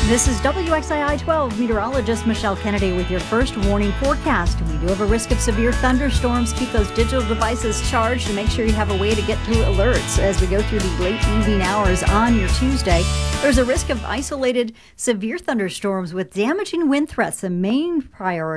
This is WXII 12 meteorologist Michelle Kennedy with your first warning forecast. We do have a risk of severe thunderstorms. Keep those digital devices charged and make sure you have a way to get through alerts as we go through the late evening hours on your Tuesday. There's a risk of isolated severe thunderstorms with damaging wind threats. The main priority